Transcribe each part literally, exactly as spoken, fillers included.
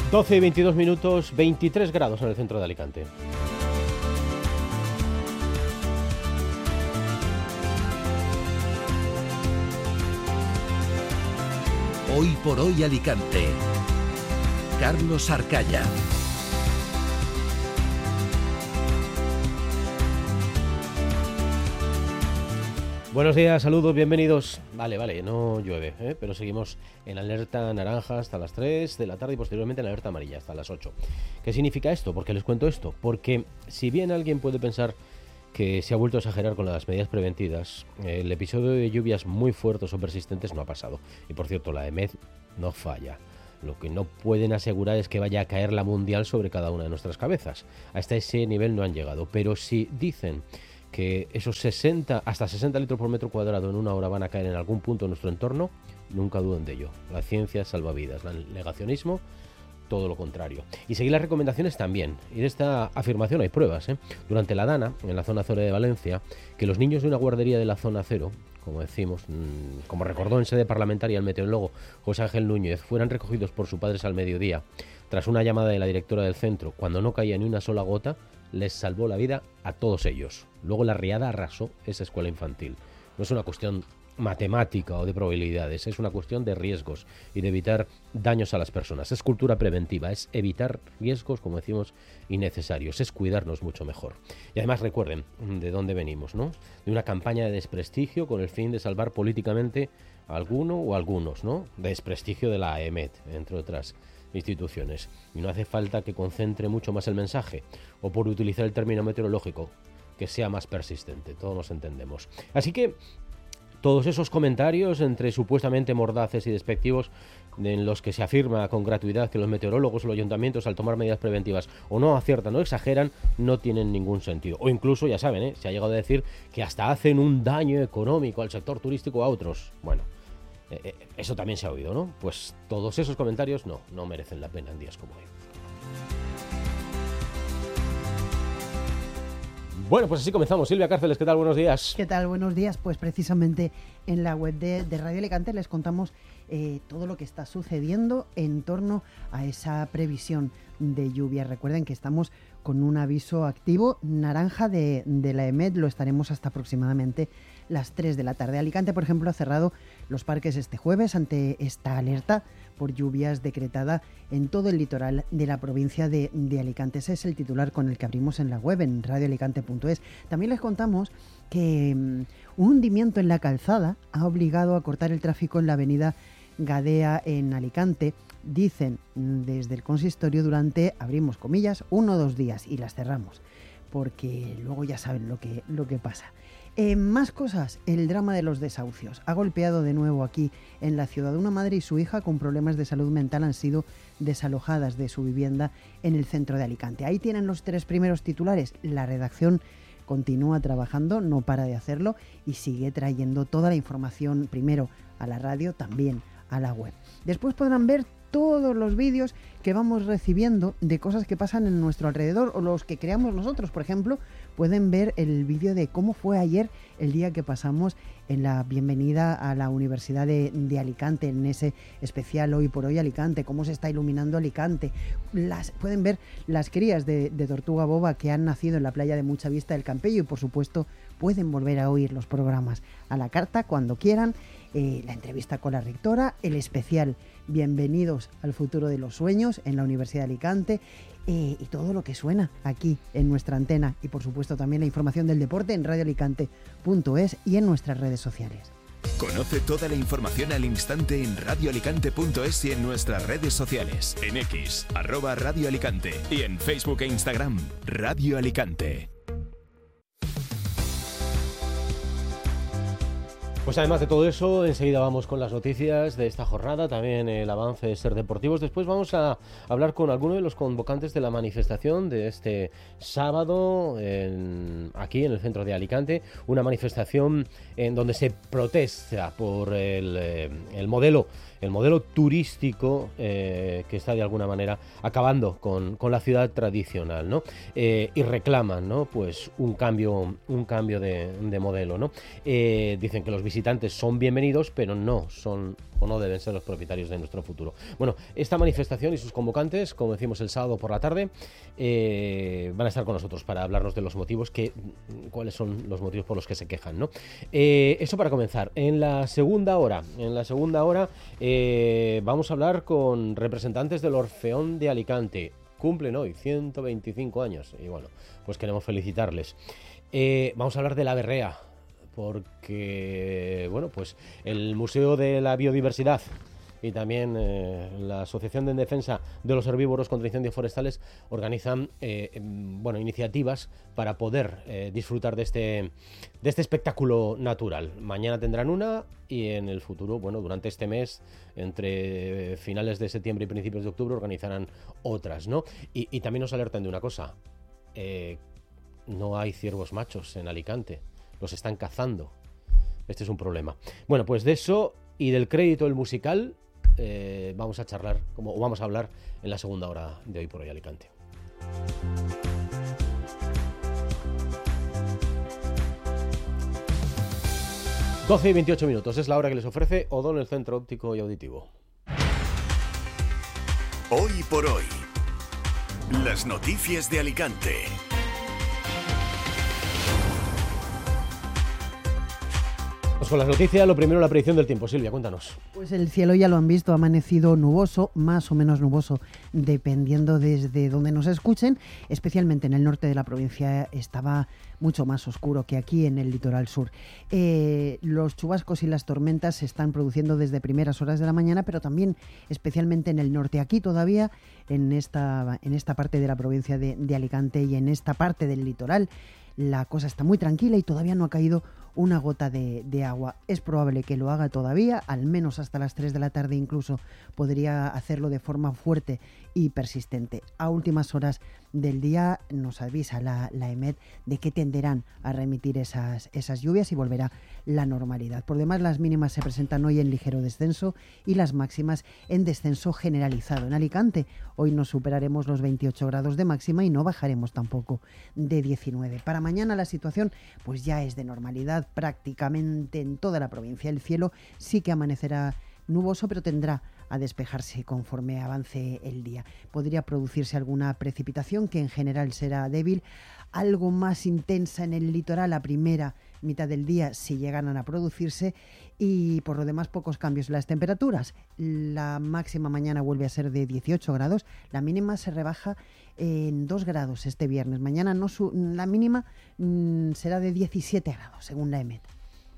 doce y veintidós minutos, veintitrés grados en el centro de Alicante. Hoy por hoy Alicante. Carlos Arcaya. Buenos días, saludos, bienvenidos. Vale, vale, no llueve, ¿eh? Pero seguimos en alerta naranja hasta las tres de la tarde y posteriormente en alerta amarilla hasta las ocho. ¿Qué significa esto? ¿Por qué les cuento esto? Porque si bien alguien puede pensar que se ha vuelto a exagerar con las medidas preventivas, el episodio de lluvias muy fuertes o persistentes no ha pasado. Y por cierto, la EMET no falla. Lo que no pueden asegurar es que vaya a caer la mundial sobre cada una de nuestras cabezas. Hasta ese nivel no han llegado. Pero si dicen que esos sesenta, hasta sesenta litros por metro cuadrado en una hora van a caer en algún punto de nuestro entorno, nunca duden de ello. La ciencia salva vidas, el negacionismo, todo lo contrario. Y seguir las recomendaciones también. Y de esta afirmación hay pruebas, ¿eh? Durante la Dana, en la zona cero de Valencia, que los niños de una guardería de la zona cero, como decimos, como recordó en sede parlamentaria el meteorólogo José Ángel Núñez, fueran recogidos por sus padres al mediodía, tras una llamada de la directora del centro, cuando no caía ni una sola gota, les salvó la vida a todos ellos. Luego la riada arrasó esa escuela infantil. No es una cuestión matemática o de probabilidades, es una cuestión de riesgos y de evitar daños a las personas. Es cultura preventiva, es evitar riesgos, como decimos, innecesarios, es cuidarnos mucho mejor. Y además recuerden de dónde venimos, ¿no? De una campaña de desprestigio con el fin de salvar políticamente a alguno o algunos, ¿no? De desprestigio de la EMET, entre otras instituciones. Y no hace falta que concentre mucho más el mensaje, o por utilizar el término meteorológico, que sea más persistente, todos nos entendemos. Así que todos esos comentarios entre supuestamente mordaces y despectivos, en los que se afirma con gratuidad que los meteorólogos o los ayuntamientos al tomar medidas preventivas o no aciertan o exageran, no tienen ningún sentido. O incluso, ya saben, ¿eh? se ha llegado a decir que hasta hacen un daño económico al sector turístico o a otros. Bueno, eh, eso también se ha oído, ¿no? Pues todos esos comentarios no, no merecen la pena en días como hoy. Bueno, pues así comenzamos. Silvia Cárceles, ¿qué tal? Buenos días. ¿Qué tal? Buenos días. Pues precisamente en la web de, de Radio Alicante les contamos eh, todo lo que está sucediendo en torno a esa previsión de lluvia. Recuerden que estamos con un aviso activo naranja de, de la EMET, lo estaremos hasta aproximadamente las tres de la tarde. Alicante, por ejemplo, ha cerrado los parques este jueves ante esta alerta por lluvias decretada en todo el litoral de la provincia de, de Alicante. Ese es el titular con el que abrimos en la web, en radio alicante punto es. También les contamos que um, un hundimiento en la calzada ha obligado a cortar el tráfico en la avenida Gadea en Alicante. Dicen desde el consistorio durante, abrimos comillas, uno o dos días y las cerramos, porque luego ya saben lo que, lo que pasa. Eh, más cosas, el drama de los desahucios. Ha golpeado de nuevo aquí en la ciudad. Una madre y su hija con problemas de salud mental han sido desalojadas de su vivienda en el centro de Alicante. Ahí tienen los tres primeros titulares. La redacción continúa trabajando, no para de hacerlo y sigue trayendo toda la información primero a la radio, también a la web. Después podrán ver todos los vídeos que vamos recibiendo de cosas que pasan en nuestro alrededor o los que creamos nosotros. Por ejemplo, pueden ver el vídeo de cómo fue ayer el día que pasamos en la bienvenida a la Universidad de, de Alicante, en ese especial Hoy por Hoy Alicante, cómo se está iluminando Alicante. Las, pueden ver las crías de, de tortuga boba que han nacido en la playa de Mucha Vista del Campello y, por supuesto, pueden volver a oír los programas a la carta cuando quieran, eh, la entrevista con la rectora, el especial Bienvenidos al futuro de los sueños en la Universidad de Alicante eh, y todo lo que suena aquí en nuestra antena y por supuesto también la información del deporte en radio alicante punto es y en nuestras redes sociales. Conoce toda la información al instante en radio alicante punto es y en nuestras redes sociales, en X, arroba Radio Alicante y en Facebook e Instagram, Radio Alicante. Pues además de todo eso, enseguida vamos con las noticias de esta jornada, también el avance de Ser Deportivos. Después vamos a hablar con alguno de los convocantes de la manifestación de este sábado en, aquí en el centro de Alicante, una manifestación en donde se protesta por el, el modelo el modelo turístico eh, que está de alguna manera acabando con, con la ciudad tradicional, ¿no? Eh, y reclaman, ¿no? Pues un cambio, un cambio de, de modelo, ¿no? Eh, dicen que los visitantes visitantes son bienvenidos, pero no son o no deben ser los propietarios de nuestro futuro. Bueno, esta manifestación y sus convocantes, como decimos el sábado por la tarde, eh, van a estar con nosotros para hablarnos de los motivos, que, cuáles son los motivos por los que se quejan, ¿no? Eh, eso para comenzar. En la segunda hora, en la segunda hora eh, vamos a hablar con representantes del Orfeón de Alicante. Cumplen hoy ciento veinticinco años y bueno, pues queremos felicitarles. Eh, vamos a hablar de la berrea, porque bueno, pues el Museo de la Biodiversidad y también eh, la Asociación de Defensa de los Herbívoros contra Incendios Forestales organizan eh, bueno, iniciativas para poder eh, disfrutar de este, de este espectáculo natural. Mañana tendrán una y en el futuro, bueno, durante este mes, entre finales de septiembre y principios de octubre, organizarán otras, ¿no? Y, y también nos alertan de una cosa, eh, no hay ciervos machos en Alicante, los están cazando. Este es un problema. Bueno, pues de eso y del crédito del musical eh, vamos a charlar, como, o vamos a hablar en la segunda hora de Hoy por Hoy Alicante. doce y veintiocho minutos, es la hora que les ofrece Odón, el Centro Óptico y Auditivo. Hoy por Hoy, las noticias de Alicante. Pues con las noticias, lo primero la predicción del tiempo. Silvia, cuéntanos. Pues el cielo ya lo han visto, ha amanecido nuboso, más o menos nuboso, dependiendo desde donde nos escuchen. Especialmente en el norte de la provincia estaba mucho más oscuro que aquí en el litoral sur. Eh, los chubascos y las tormentas se están produciendo desde primeras horas de la mañana, pero también especialmente en el norte. Aquí todavía, en esta, en esta parte de la provincia de, de Alicante y en esta parte del litoral, la cosa está muy tranquila y todavía no ha caído una gota de, de agua. Es probable que lo haga todavía, al menos hasta las tres de la tarde incluso podría hacerlo de forma fuerte y persistente. A últimas horas del día nos avisa la, la EMET de que tenderán a remitir esas, esas lluvias y volverá la normalidad. Por demás, las mínimas se presentan hoy en ligero descenso y las máximas en descenso generalizado. En Alicante hoy no superaremos los veintiocho grados de máxima y no bajaremos tampoco de diecinueve. Para mañana la situación pues ya es de normalidad prácticamente en toda la provincia. El cielo sí que amanecerá nuboso, pero tendrá a despejarse conforme avance el día. Podría producirse alguna precipitación que en general será débil, algo más intensa en el litoral a primera mitad del día si llegaran a producirse, y por lo demás pocos cambios en las temperaturas. La máxima mañana vuelve a ser de dieciocho grados, la mínima se rebaja en dos grados este viernes. Mañana no su- la mínima mmm, será de diecisiete grados según la EMET.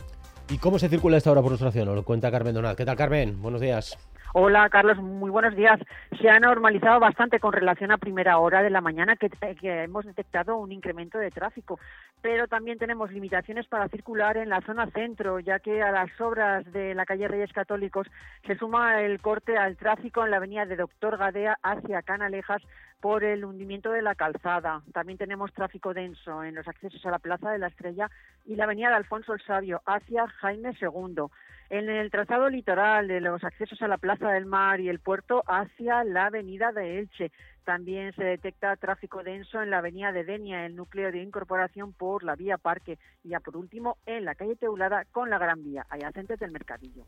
¿Y cómo se circula esta hora por nuestra ciudad? Nos lo cuenta Carmen Donat. ¿Qué tal, Carmen? Buenos días. Hola, Carlos, muy buenos días. Se ha normalizado bastante con relación a primera hora de la mañana, que, que hemos detectado un incremento de tráfico, pero también tenemos limitaciones para circular en la zona centro, ya que a las obras de la calle Reyes Católicos se suma el corte al tráfico en la avenida de Doctor Gadea hacia Canalejas por el hundimiento de la calzada. También tenemos tráfico denso en los accesos a la Plaza de la Estrella y la avenida de Alfonso el Sabio hacia Jaime segundo. En el trazado litoral de los accesos a la Plaza del Mar y el puerto hacia la avenida de Elche. También se detecta tráfico denso en la avenida de Denia, el núcleo de incorporación por la vía Parque. Y ya por último, en la calle Teulada con la Gran Vía, adyacentes del Mercadillo.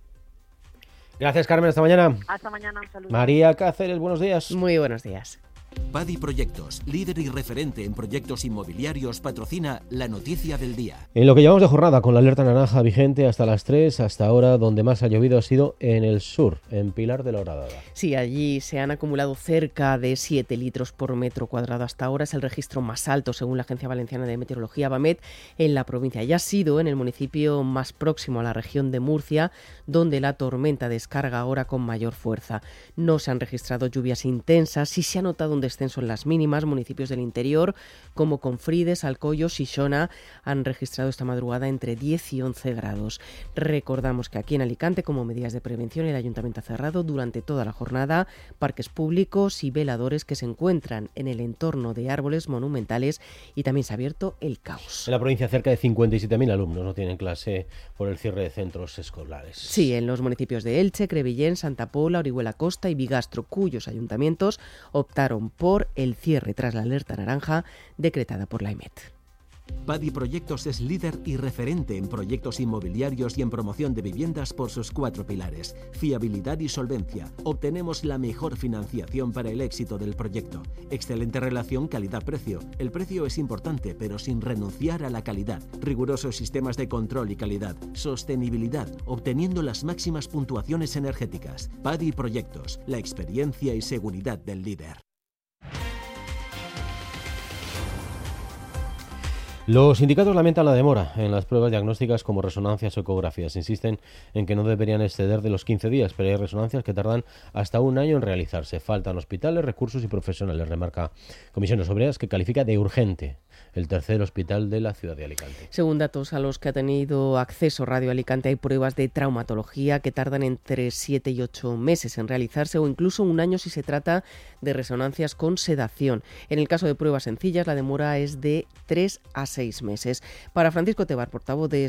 Gracias, Carmen. Hasta mañana. Hasta mañana, un saludo. María Cáceres, buenos días. Muy buenos días. Padi Proyectos, líder y referente en proyectos inmobiliarios, patrocina la noticia del día. En lo que llevamos de jornada, con la alerta naranja vigente hasta las tres, hasta ahora donde más ha llovido ha sido en el sur, en Pilar de la Horadada. Sí, allí se han acumulado cerca de siete litros por metro cuadrado. Hasta ahora es el registro más alto, según la Agencia Valenciana de Meteorología, BAMET, en la provincia. Ya ha sido en el municipio más próximo a la región de Murcia, donde la tormenta descarga ahora con mayor fuerza. No se han registrado lluvias intensas, sí se ha notado un descenso en las mínimas. Municipios del interior como Confrides, Alcoyo, Xixona han registrado esta madrugada entre diez y once grados. Recordamos que aquí en Alicante, como medidas de prevención, el Ayuntamiento ha cerrado durante toda la jornada parques públicos y veladores que se encuentran en el entorno de árboles monumentales, y también se ha abierto el caos. En la provincia cerca de cincuenta y siete mil alumnos no tienen clase por el cierre de centros escolares. Sí, en los municipios de Elche, Crevillén, Santa Pola, Orihuela Costa y Bigastro, cuyos ayuntamientos optaron por el cierre tras la alerta naranja decretada por la EMET. Padi Proyectos es líder y referente en proyectos inmobiliarios y en promoción de viviendas por sus cuatro pilares: fiabilidad y solvencia. Obtenemos la mejor financiación para el éxito del proyecto. Excelente relación calidad-precio. El precio es importante, pero sin renunciar a la calidad. Rigurosos sistemas de control y calidad. Sostenibilidad, obteniendo las máximas puntuaciones energéticas. Padi Proyectos, la experiencia y seguridad del líder. Los sindicatos lamentan la demora en las pruebas diagnósticas como resonancias o ecografías. Insisten en que no deberían exceder de los quince días, pero hay resonancias que tardan hasta un año en realizarse. Faltan hospitales, recursos y profesionales, remarca Comisiones Obreras, que califica de urgente el tercer hospital de la ciudad de Alicante. Según datos a los que ha tenido acceso Radio Alicante, hay pruebas de traumatología que tardan entre siete y ocho meses en realizarse, o incluso un año si se trata de resonancias con sedación. En el caso de pruebas sencillas, la demora es de tres a seis meses. Para Francisco Tebar, portavoz de